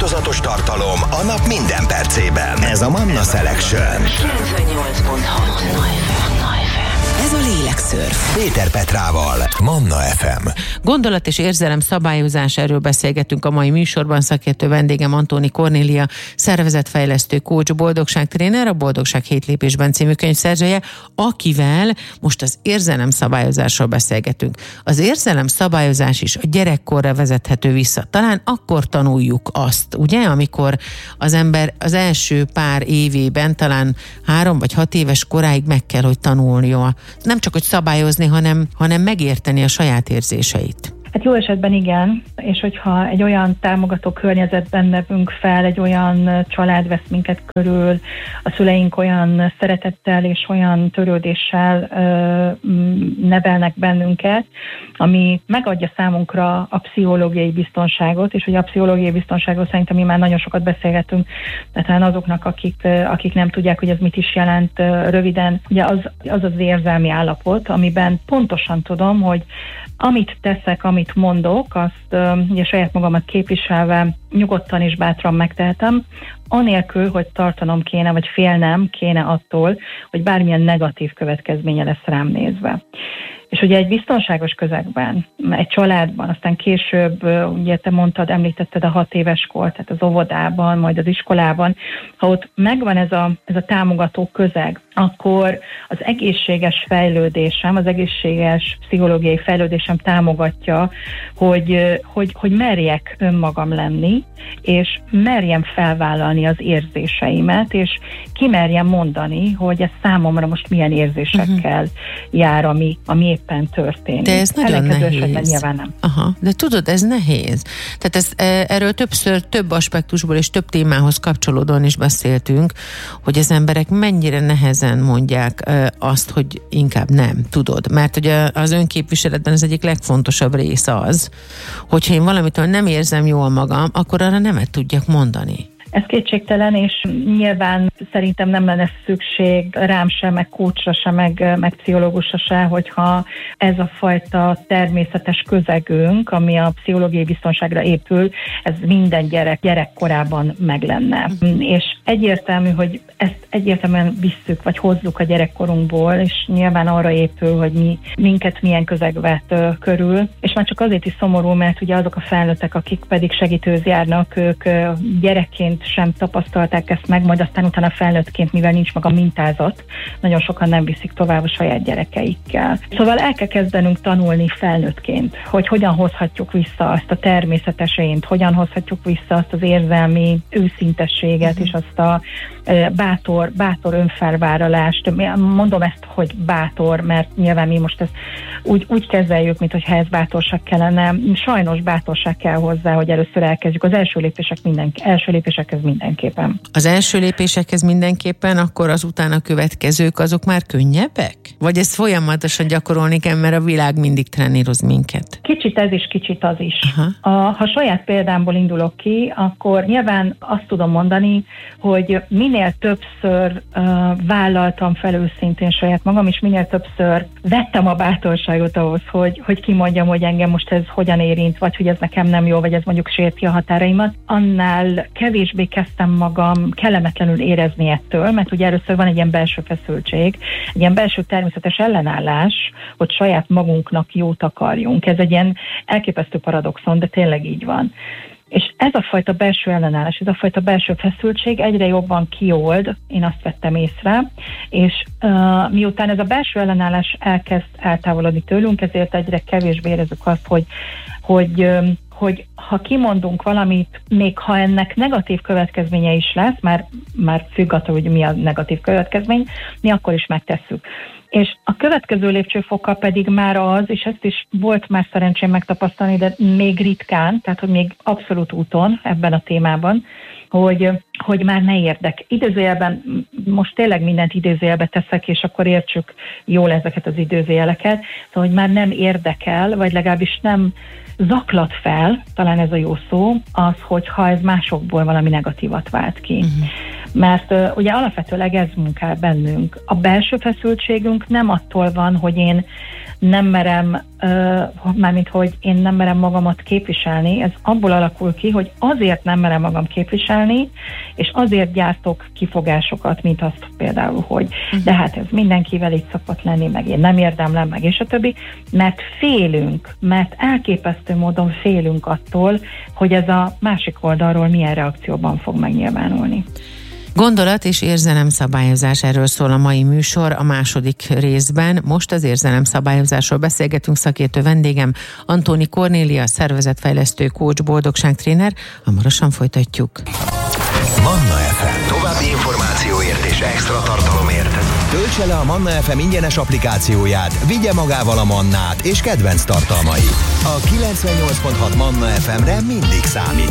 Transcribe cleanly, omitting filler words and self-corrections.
változatos tartalom a nap minden percében. Ez a Manna Selection. 98.6 Ez a Lélekszörf. Péter Petrával, Manna FM. Gondolat és érzelem szabályozás, erről beszélgetünk a mai műsorban. Szakértő vendégem Antóni Kornélia, szervezetfejlesztő, coach, boldogságtréner, a Boldogság 7 lépésben című könyv szerzője, akivel most az érzelem szabályozásról beszélgetünk. Az érzelem szabályozás is a gyerekkorra vezethető vissza. Talán akkor tanuljuk azt, ugye, amikor az ember az első pár évében, talán 3 vagy 6 éves koráig meg kell, hogy tanulja. Nem csak, hogy szabályozni, hanem megérteni a saját érzéseit. Hát jó esetben igen, és hogyha egy olyan támogató környezetben növünk fel, egy olyan család vesz minket körül, a szüleink olyan szeretettel és olyan törődéssel nevelnek bennünket, ami megadja számunkra a pszichológiai biztonságot, és ugye a pszichológiai biztonságról szerintem mi már nagyon sokat beszélgetünk, de talán azoknak, akik nem tudják, hogy ez mit is jelent röviden, ugye az érzelmi állapot, amiben pontosan tudom, hogy amit teszek, amit mondok, azt ugye saját magamat képviselve nyugodtan és bátran megtehetem, anélkül, hogy tartanom kéne, vagy félnem kéne attól, hogy bármilyen negatív következménye lesz rám nézve. És ugye egy biztonságos közegben, egy családban, aztán később, ugye te említetted a 6 éves kort, tehát az óvodában, majd az iskolában, ha ott megvan ez a támogató közeg, akkor az egészséges fejlődésem, az egészséges pszichológiai fejlődésem támogatja, hogy merjek önmagam lenni, és merjem felvállalni az érzéseimet, és kimerjem mondani, hogy ez számomra most milyen érzésekkel jár, ami éppen történik. De ez nagyon nehéz. Nyilván nem. Aha, de tudod, ez nehéz. Tehát erről több aspektusból és több témához kapcsolódóan is beszéltünk, hogy az emberek mennyire nehezen mondják azt, hogy inkább nem, tudod. Mert ugye az önképviseletben az egyik legfontosabb rész az, hogyha én valamitől nem érzem jól magam, akkor arra nemet tudjak mondani. Ez kétségtelen, és nyilván szerintem nem lenne szükség rám se, meg coachra se, meg pszichológusra se, hogyha ez a fajta természetes közegünk, ami a pszichológiai biztonságra épül, ez minden gyerekkorában meg lenne. És egyértelmű, hogy ezt egyértelműen visszük, vagy hozzuk a gyerekkorunkból, és nyilván arra épül, hogy minket milyen közeg vett körül. És már csak azért is szomorú, mert ugye azok a felnőttek, akik pedig segítőhöz járnak, ők gyerekként sem tapasztalták ezt meg, majd aztán utána felnőttként, mivel nincs maga mintázat, nagyon sokan nem viszik tovább a saját gyerekeikkel. Szóval el kell kezdenünk tanulni felnőttként, hogy hogyan hozhatjuk vissza azt a természetes ént, hogyan hozhatjuk vissza azt az érzelmi őszintességet, és azt a bátor önfelvállalást. Mondom ezt, hogy bátor, mert nyilván mi most ezt úgy kezeljük, mintha ez bátorság kellene. Sajnos bátorság kell hozzá, hogy először elkezdjük. Az első lépésekhez mindenképpen. Az első lépésekhez mindenképpen, akkor azután a következők azok már könnyebbek? Vagy ezt folyamatosan gyakorolni kell, mert a világ mindig treníroz minket? Kicsit ez is, kicsit az is. Ha saját példámból indulok ki, akkor nyilván azt tudom mondani, hogy minél többször vállaltam fel őszintén saját magam, és minél többször vettem a bátorságot ahhoz, hogy kimondjam, hogy engem most ez hogyan érint, vagy hogy ez nekem nem jó, vagy ez mondjuk sérti a határaimat, annál kevésbé kezdtem magam kellemetlenül érezni ettől, mert ugye először van egy ilyen belső feszültség, egy ilyen belső természetes ellenállás, hogy saját magunknak jót akarjunk. Ez egy ilyen elképesztő paradoxon, de tényleg így van. És ez a fajta belső ellenállás, ez a fajta belső feszültség egyre jobban kiold, én azt vettem észre, és miután ez a belső ellenállás elkezd eltávolodni tőlünk, ezért egyre kevésbé érezzük azt, hogy ha kimondunk valamit, még ha ennek negatív következménye is lesz, már függ attól, hogy mi a negatív következmény, mi akkor is megtesszük. És a következő lépcsőfoka pedig már az, és ezt is volt már szerencsém megtapasztalni, de még ritkán, tehát hogy még abszolút úton ebben a témában, hogy már ne érdek. Idézőjelben, most tényleg mindent idézőjelbe teszek, és akkor értsük jól ezeket az idézőjeleket, szóval, hogy már nem érdekel, vagy legalábbis nem zaklat fel, talán ez a jó szó, az, hogyha ez másokból valami negatívat vált ki. Mert ugye alapvetőleg ez munkál bennünk. A belső feszültségünk nem attól van, hogy én nem merem, mármint hogy én nem merem magamat képviselni, ez abból alakul ki, hogy azért nem merem magam képviselni, és azért gyártok kifogásokat, mint azt például, hogy de hát ez mindenkivel így szokott lenni, meg én nem érdemlem, meg és a többi, mert félünk, mert elképesztő módon félünk attól, hogy ez a másik oldalról milyen reakcióban fog megnyilvánulni. Gondolat és érzelemszabályozás, erről szól a mai műsor a második részben. Most az érzelemszabályozásról beszélgetünk, szakértő vendégem Antóni Kornélia, szervezetfejlesztő, coach, boldogságtréner. Hamarosan folytatjuk. Manna FM. További információért és extra tartalomért töltse le a Manna FM ingyenes applikációját, vigye magával a Mannát és kedvenc tartalmai. A 98.6 Manna FM-re mindig számít.